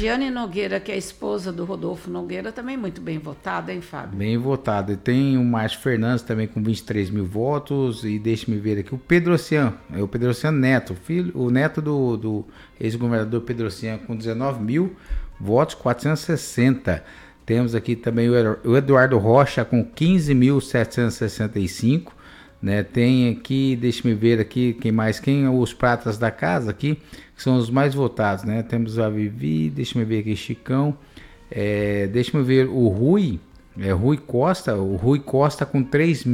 Giane Nogueira, que é a esposa do Rodolfo Nogueira, também muito bem votada, hein, Fábio? Bem votada. E tem o Márcio Fernandes também com 23 mil votos. E deixe-me ver aqui o Pedro Ocean, o Pedro Ocean Neto, o neto do ex-governador Pedro Ocean, com 19 mil votos, 460. Temos aqui também o Eduardo Rocha com 15.765. Né, tem aqui, deixa-me ver aqui, quem os pratas da casa aqui, que são os mais votados, né? Temos a Vivi, deixa-me ver aqui, Chicão, deixa-me ver o Rui Costa com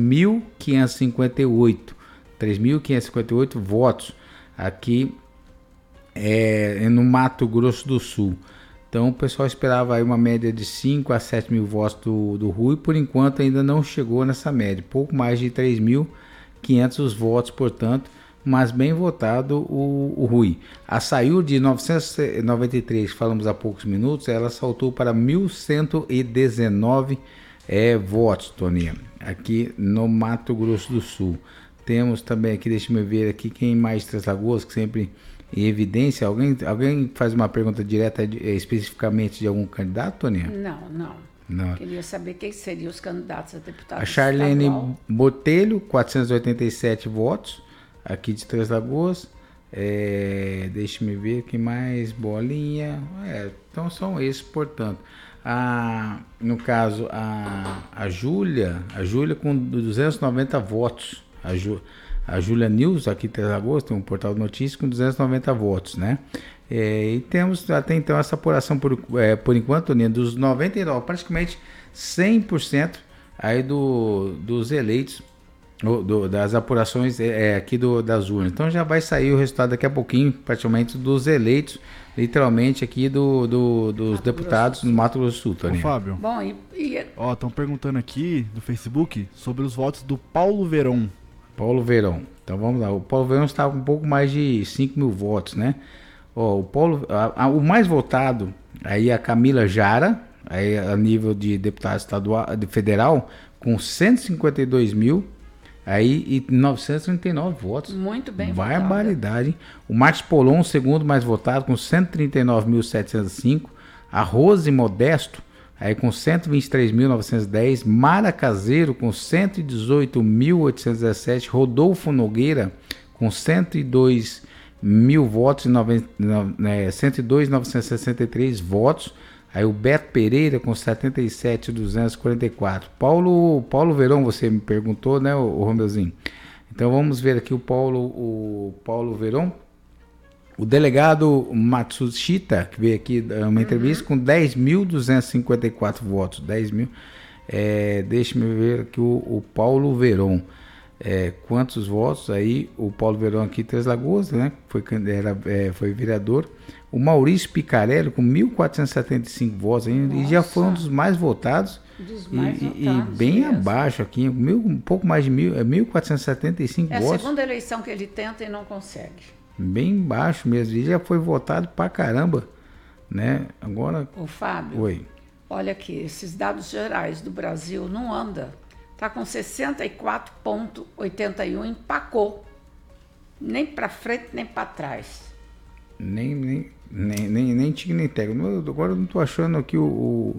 3.558 votos, aqui no Mato Grosso do Sul. Então o pessoal esperava aí uma média de 5 a 7 mil votos do Rui, por enquanto ainda não chegou nessa média, pouco mais de 3.500 votos, portanto, mas bem votado o Rui. A saiu de 993, falamos há poucos minutos, ela saltou para 1.119 votos, Toninha, aqui no Mato Grosso do Sul. Temos também aqui, deixa-me ver aqui, quem mais de Três Lagoas, que sempre em evidência. Alguém faz uma pergunta direta especificamente de algum candidato, Toninha? Não. Queria saber quem seriam os candidatos a deputado estadual. A Charlene estadual. Botelho, 487 votos, aqui de Três Lagoas. Deixa-me ver quem mais, Bolinha. Então são esses, portanto. No caso, a Júlia com 290 votos. A Júlia News, aqui em Três Lagoas, tem um portal de notícias com 290 votos, né? E temos até então essa apuração por enquanto, né, dos 99, praticamente 100% aí dos eleitos, das apurações aqui das urnas. Então já vai sair o resultado daqui a pouquinho, praticamente, dos eleitos, literalmente aqui dos deputados no Mato Grosso do Sul, Toninho. Ô, Fábio. Bom, estão perguntando aqui no Facebook sobre os votos do Paulo Veron. Então vamos lá, o Paulo Verão estava com um pouco mais de 5 mil votos, né? O mais votado, aí a Camila Jara, aí a nível de deputado estadual, federal, com 152 mil, aí e 939 votos. Muito bem votado. Barbaridade. O Marcos Polon, o segundo mais votado, com 139.705. A Rose Modesto, aí com 123.910, Mara Caseiro com 118.817, Rodolfo Nogueira com 102 mil votos, 102.963 votos, aí o Beto Pereira com 77.244. Paulo Verão, você me perguntou, né, o Romeuzinho? Então vamos ver aqui o Paulo Verão. O delegado Matsushita, que veio aqui dar uma entrevista, com 10.254 votos. 10 mil. Deixa-me ver aqui o Paulo Verón. Quantos votos aí? O Paulo Verón aqui, Três Lagoas, né? Foi vereador. O Maurício Picarelli, com 1.475 votos, e já foi um dos mais votados. E bem mesmo. Abaixo aqui, um pouco mais de 1.475 votos. É a segunda eleição que ele tenta e não consegue. Bem baixo mesmo, e já foi votado pra caramba, né? Agora... Ô, Fábio, oi. Olha aqui, esses dados gerais do Brasil não anda. Tá com 64,81, empacou. Nem pra frente, nem pra trás. Nem tinha nem técnico. Agora eu não tô achando aqui o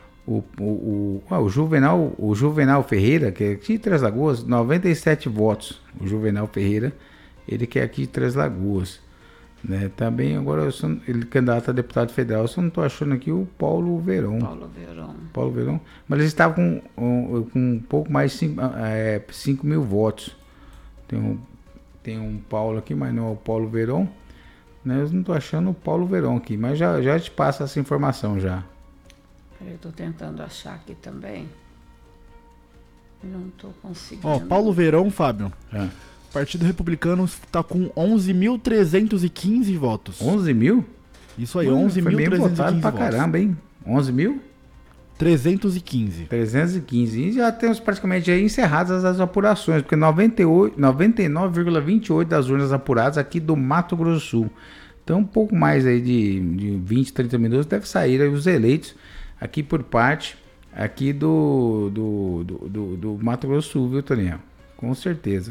Juvenal Ferreira, que é aqui de Três Lagoas, 97 votos. O Juvenal Ferreira, ele que é aqui de Três Lagoas, né? Também agora ele candidato a deputado federal, eu só não estou achando aqui o Paulo Verón. Mas ele estava com um pouco mais de 5 mil votos. Tem um Paulo aqui, mas não é o Paulo Verón, né? Eu não estou achando o Paulo Verón aqui, mas já te passo essa informação já. Eu estou tentando achar aqui também. Não estou conseguindo. Paulo Verón, Fábio. Partido Republicano está com 11.315 votos. 11 mil? Isso aí, 11.315 foi bem votado pra votos. caramba, hein? 11 mil? 315. E já temos praticamente aí encerradas as apurações, porque 99,28% das urnas apuradas aqui do Mato Grosso do Sul. Então, um pouco mais aí de 20, 30 minutos deve sair aí os eleitos aqui por parte aqui do Mato Grosso do Sul, viu, Toninho? Com certeza.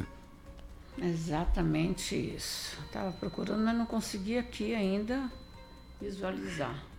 Exatamente isso. Estava procurando, mas não consegui aqui ainda visualizar.